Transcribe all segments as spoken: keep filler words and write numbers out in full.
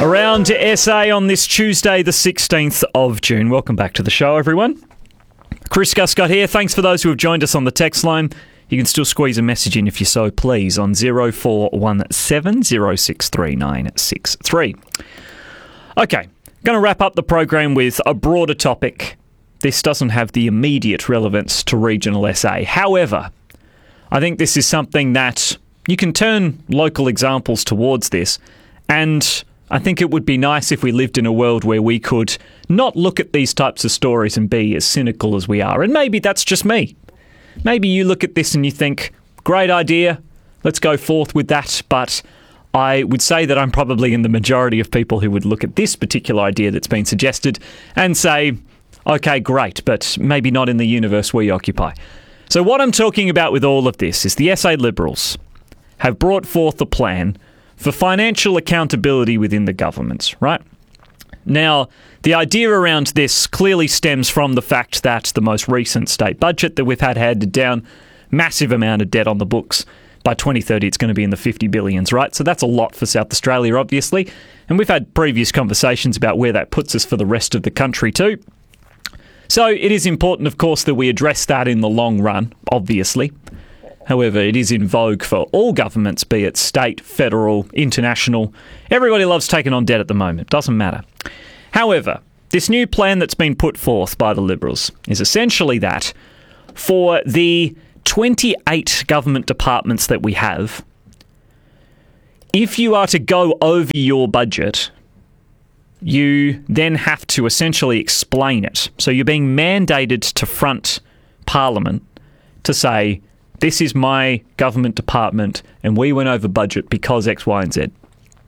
Around S A on this Tuesday, the sixteenth of June. Welcome back to the show, everyone. Chris Guscott here. Thanks for those who have joined us on the text line. You can still squeeze a message in if you so please on zero four one seven zero six three nine six three. Okay, going to wrap up the program with a broader topic. This doesn't have the immediate relevance to regional S A. However, I think this is something that you can turn local examples towards this, and I think it would be nice if we lived in a world where we could not look at these types of stories and be as cynical as we are. And maybe that's just me. Maybe you look at this and you think, great idea, let's go forth with that. But I would say that I'm probably in the majority of people who would look at this particular idea that's been suggested and say, okay, great, but maybe not in the universe we occupy. So what I'm talking about with all of this is the S A Liberals have brought forth a plan for financial accountability within the government, right? Now, the idea around this clearly stems from the fact that the most recent state budget that we've had handed down, massive amount of debt on the books. By twenty thirty, it's going to be in the fifty billions, right? So that's a lot for South Australia, obviously. And we've had previous conversations about where that puts us for the rest of the country too. So it is important, of course, that we address that in the long run, obviously. However, it is in vogue for all governments, be it state, federal, international. Everybody loves taking on debt at the moment. Doesn't matter. However, this new plan that's been put forth by the Liberals is essentially that for the twenty-eight government departments that we have, if you are to go over your budget, you then have to essentially explain it. So you're being mandated to front Parliament to say, this is my government department and we went over budget because X, Y and Z.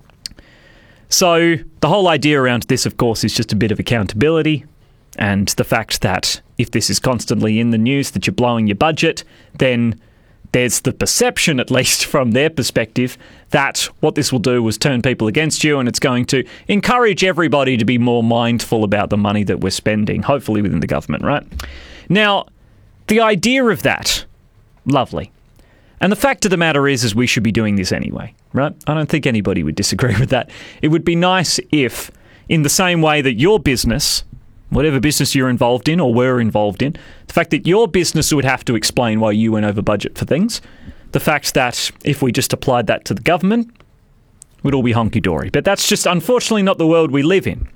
So the whole idea around this, of course, is just a bit of accountability and the fact that if this is constantly in the news that you're blowing your budget, then there's the perception, at least from their perspective, that what this will do is turn people against you and it's going to encourage everybody to be more mindful about the money that we're spending, hopefully within the government, right? Now, the idea of that, lovely. And the fact of the matter is, is we should be doing this anyway, right? I don't think anybody would disagree with that. It would be nice if, in the same way that your business, whatever business you're involved in or were involved in, the fact that your business would have to explain why you went over budget for things, the fact that if we just applied that to the government, we'd all be honky-dory. But that's just unfortunately not the world we live in.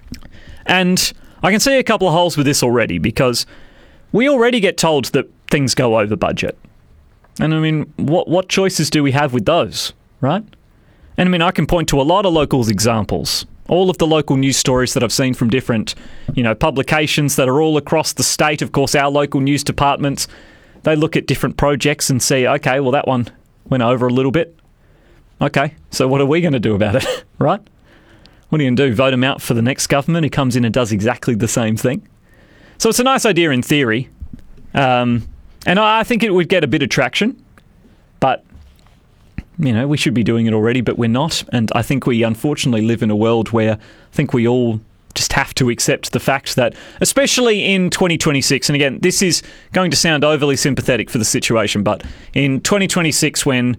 And I can see a couple of holes with this already because we already get told that things go over budget. And I mean, what what choices do we have with those, right? And I mean, I can point to a lot of locals examples. All of the local news stories that I've seen from different, you know, publications that are all across the state. Of course, our local news departments, they look at different projects and see, okay, well, that one went over a little bit. Okay, so what are we going to do about it, right? What are you going to do? Vote them out for the next government who comes in and does exactly the same thing? So it's a nice idea in theory. Um, and I think it would get a bit of traction. But, you know, we should be doing it already, but we're not. And I think we unfortunately live in a world where I think we all just have to accept the fact that, especially in twenty twenty-six, and again, this is going to sound overly sympathetic for the situation, but in twenty twenty-six, when,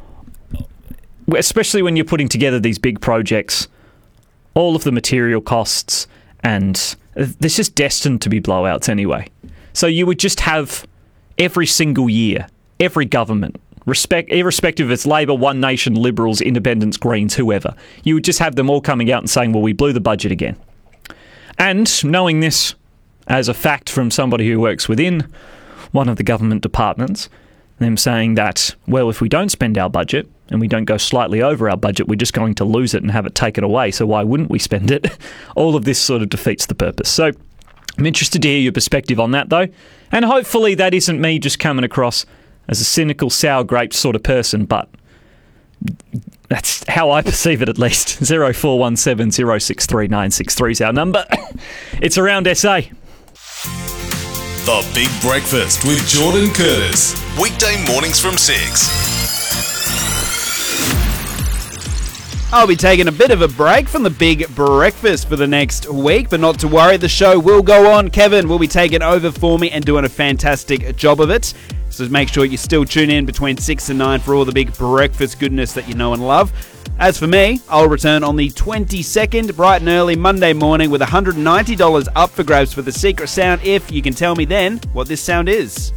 especially when you're putting together these big projects, all of the material costs, and there's just destined to be blowouts anyway. So you would just have every single year, every government, respect, irrespective of its Labor, One Nation, Liberals, Independents, Greens, whoever, you would just have them all coming out and saying, well, we blew the budget again. And knowing this as a fact from somebody who works within one of the government departments, them saying that, well, if we don't spend our budget and we don't go slightly over our budget, we're just going to lose it and have it taken away, so why wouldn't we spend it? All of this sort of defeats the purpose. So I'm interested to hear your perspective on that, though. And hopefully that isn't me just coming across as a cynical, sour grape sort of person, but that's how I perceive it at least. zero four one seven zero six three nine six three is our number. It's Around S A. The Big Breakfast with Jordan Curtis. Weekday mornings from six. I'll be taking a bit of a break from the Big Breakfast for the next week, but not to worry, the show will go on. Kevin will be taking over for me and doing a fantastic job of it. So make sure you still tune in between six and nine for all the Big Breakfast goodness that you know and love. As for me, I'll return on the twenty-second, bright and early Monday morning with one hundred ninety dollars up for grabs for the secret sound if you can tell me then what this sound is.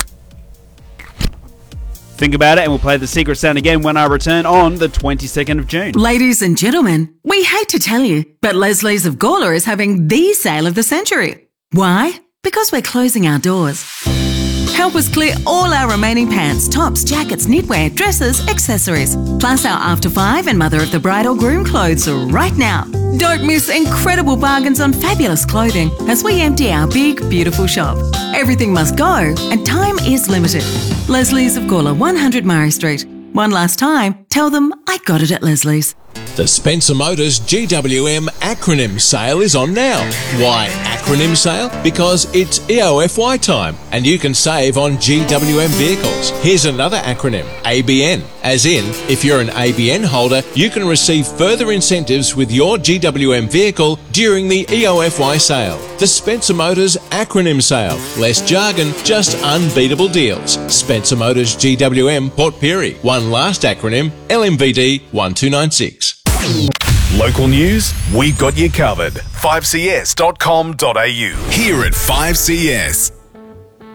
Think about it and we'll play the secret sound again when I return on the twenty-second of June. Ladies and gentlemen, we hate to tell you, but Leslie's of Gawler is having the sale of the century. Why? Because we're closing our doors. Help us clear all our remaining pants, tops, jackets, knitwear, dresses, accessories, plus our After Five and Mother of the Bride or Groom clothes right now. Don't miss incredible bargains on fabulous clothing as we empty our big, beautiful shop. Everything must go and time is limited. Leslie's of Gawler, one hundred Murray Street. One last time, tell them I got it at Leslie's. The Spencer Motors G W M acronym sale is on now. Why acronym sale? Because it's E O F Y time and you can save on G W M vehicles. Here's another acronym, A B N. As in, if you're an A B N holder, you can receive further incentives with your G W M vehicle during the E O F Y sale. The Spencer Motors acronym sale. Less jargon, just unbeatable deals. Spencer Motors G W M Port Pirie. One last acronym, L M V D one two nine six. Local news, we've got you covered. five c s dot com dot a u. Here at five C S.